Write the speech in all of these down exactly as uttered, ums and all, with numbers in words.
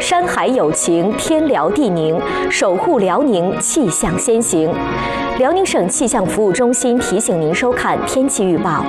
山海有情，天辽地宁，守护辽宁，气象先行。辽宁省气象服务中心提醒您收看天气预报。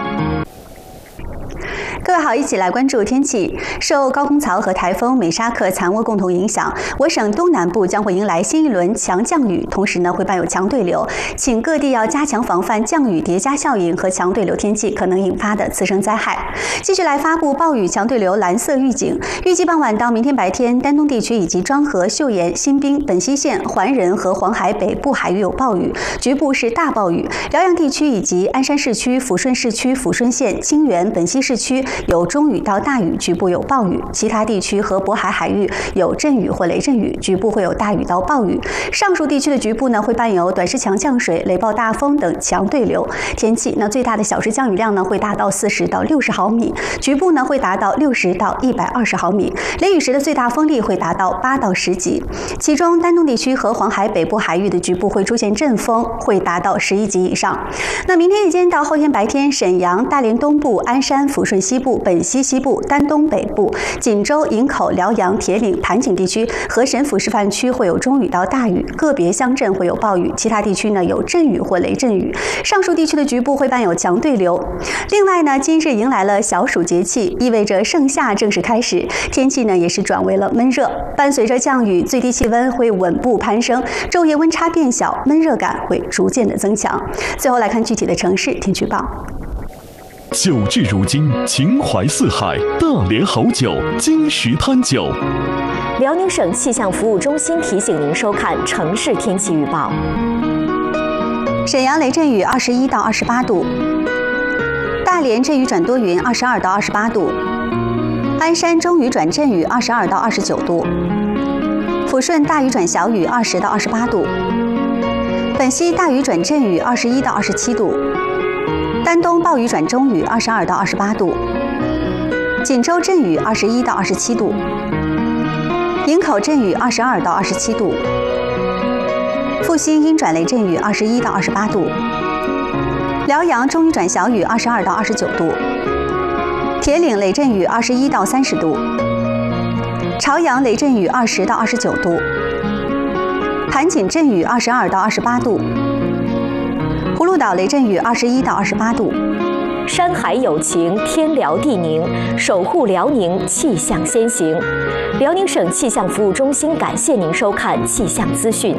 各位好，一起来关注天气。受高空槽和台风美沙克残涡共同影响，我省东南部将会迎来新一轮强降雨，同时呢会伴有强对流，请各地要加强防范降雨叠加效应和强对流天气可能引发的次生灾害。继续来发布暴雨强对流蓝色预警，预计傍晚到明天白天，丹东地区以及庄河、岫岩、新宾、本溪县、环仁和黄海北部海域有暴雨，局部是大暴雨。辽阳地区以及鞍山市区、抚顺市区、抚顺县、清源、本溪市区有中雨到大雨，局部有暴雨；其他地区和渤海海域有阵雨或雷阵雨，局部会有大雨到暴雨。上述地区的局部呢会伴有短时强降水、雷暴大风等强对流天气。那最大的小时降雨量呢会达到四十到六十毫米，局部呢会达到六十到一百二十毫米。雷雨时的最大风力会达到八到十级。其中丹东地区和黄海北部海域的局部会出现阵风，会达到十一级以上。那明天夜间到后天白天，沈阳、大连东部、鞍山、抚顺西部、本西西部、丹东北部、锦州、营口、辽阳、铁岭、盘锦地区和沈抚示范区会有中雨到大雨，个别乡镇会有暴雨，其他地区呢有阵雨或雷阵雨。上述地区的局部会伴有强对流。另外呢，今日迎来了小暑节气，意味着盛夏正式开始，天气呢也是转为了闷热，伴随着降雨，最低气温会稳步攀升，昼夜温差变小，闷热感会逐渐的增强。最后来看具体的城市天气预报。 酒至如今，情怀四海，大连好酒，金石滩酒。 辽宁省气象服务中心提醒您收看城市天气预报。 沈阳雷阵雨二十一到二十八度，大连阵雨转多云二十二到二十八度，鞍山中雨转阵雨二十二到二十九度，抚顺大雨转小雨二十到二十八度，本溪大雨转阵雨二十一到二十七度，丹东暴雨转中雨二十二到二十八度，锦州阵雨二十一到二十七度，营口阵雨二十二到二十七度，阜新阴转雷阵雨二十一到二十八度，辽阳中雨转小雨二十二到二十九度，铁岭雷阵雨二十一到三十度，朝阳雷阵雨二十到二十九度，盘锦阵雨二十二到二十八度，葫芦岛雷阵雨二十一到二十八度。 山海有情，天辽地宁，守护辽宁，气象先行。辽宁省气象服务中心感谢您收看气象资讯。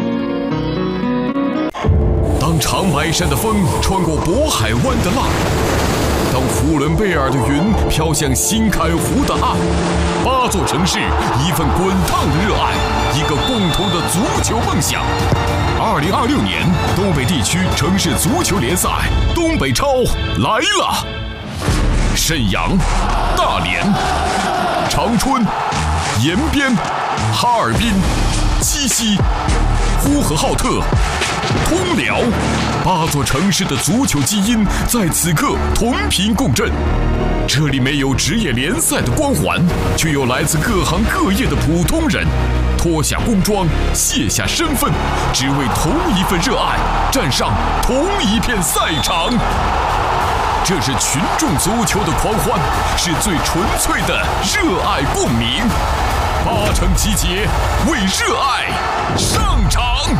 当长白山的风穿过渤海湾的浪，当呼伦贝尔的云飘向新开湖的岸，八座城市，一份滚烫的热爱，一个共同的足球梦想。二零二六年东北地区城市足球联赛东北超来了！沈阳、大连、长春、延边、哈尔滨、鸡西、呼和浩特、通辽，八座城市的足球基因在此刻同频共振。这里没有职业联赛的光环，却有来自各行各业的普通人，脱下工装，卸下身份，只为同一份热爱，站上同一片赛场。这是群众足球的狂欢，是最纯粹的热爱共鸣。八城集结，为热爱上场。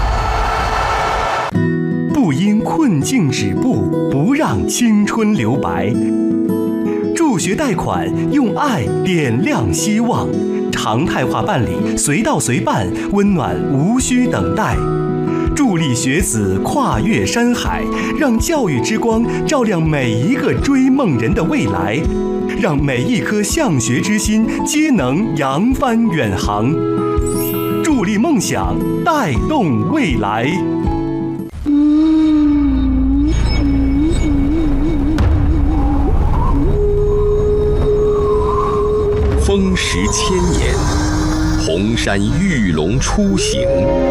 不因困境止步，不让青春留白。助学贷款，用爱点亮希望。常态化办理，随到随办，温暖无需等待。助力学子跨越山海，让教育之光照亮每一个追梦人的未来，让每一颗向学之心皆能扬帆远航。助力梦想，带动未来。 风蚀千年，红山玉龙初醒。